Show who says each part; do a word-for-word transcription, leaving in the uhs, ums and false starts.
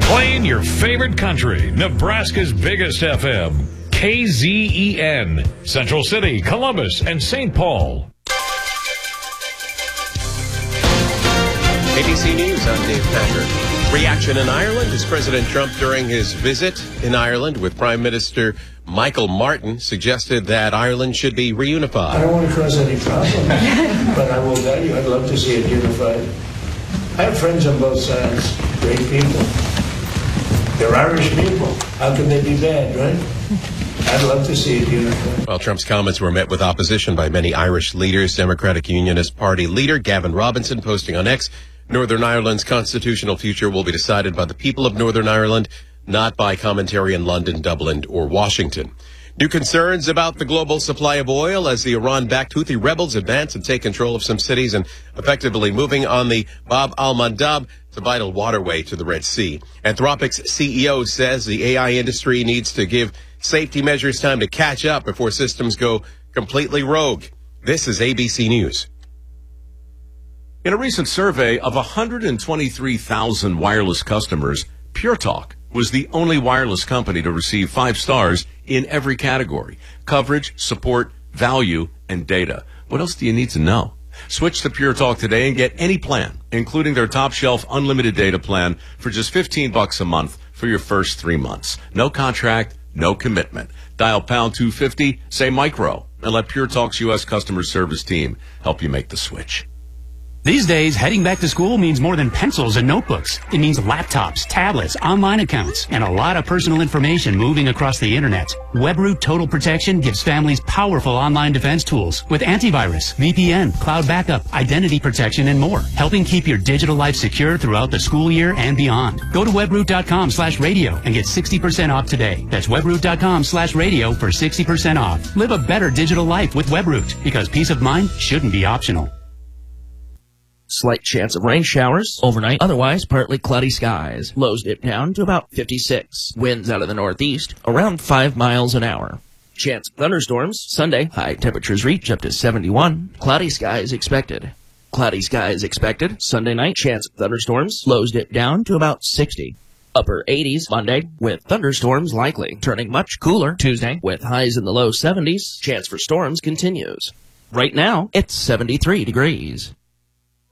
Speaker 1: Playing your favorite country, Nebraska's biggest F M, K Z E N, Central City, Columbus, and Saint Paul.
Speaker 2: A B C News, I'm Dave Packer. Reaction in Ireland is President Trump during his visit in Ireland with Prime Minister Michael Martin suggested that Ireland should be reunified.
Speaker 3: I don't want to cause any problems, but I will tell you, I'd love to see it unified. I have friends on both sides, great people. They're Irish people. How can they be bad, right? I'd love to see it unified.
Speaker 2: Well, Trump's comments were met with opposition by many Irish leaders. Democratic Unionist Party leader Gavin Robinson posting on X, Northern Ireland's constitutional future will be decided by the people of Northern Ireland, not by commentary in London, Dublin, or Washington. New concerns about the global supply of oil as the Iran-backed Houthi rebels advance and take control of some cities and effectively moving on the Bab al-Mandab, it's a vital waterway to the Red Sea. Anthropic's C E O says the A I industry needs to give safety measures time to catch up before systems go completely rogue. This is A B C News.
Speaker 4: In a recent survey of one hundred twenty-three thousand wireless customers, Pure Talk was the only wireless company to receive five stars in every category: coverage, support, value, and data. What else do you need to know? Switch to Pure Talk today and get any plan, including their top shelf unlimited data plan for just fifteen bucks a month for your first three months. No contract, no commitment. Dial pound two fifty, say micro, and let Pure Talk's U S customer service team help you make the switch.
Speaker 5: These days, heading back to school means more than pencils and notebooks. It means laptops, tablets, online accounts, and a lot of personal information moving across the internet. WebRoot Total Protection gives families powerful online defense tools with antivirus, V P N, cloud backup, identity protection, and more, helping keep your digital life secure throughout the school year and beyond. Go to webroot.com slash radio and get sixty percent off today. That's webroot.com slash radio for sixty percent off. Live a better digital life with WebRoot, because peace of mind shouldn't be optional.
Speaker 6: Slight chance of rain showers overnight, otherwise partly cloudy skies. Lows dip down to about fifty-six. Winds out of the northeast, around five miles an hour. Chance of thunderstorms Sunday. High temperatures reach up to seventy-one. Cloudy skies expected. Cloudy skies expected Sunday night. Chance of thunderstorms. Lows dip down to about sixty. Upper eighties Monday, with thunderstorms likely. Turning much cooler Tuesday, with highs in the low seventies. Chance for storms continues. Right now, it's seventy-three degrees.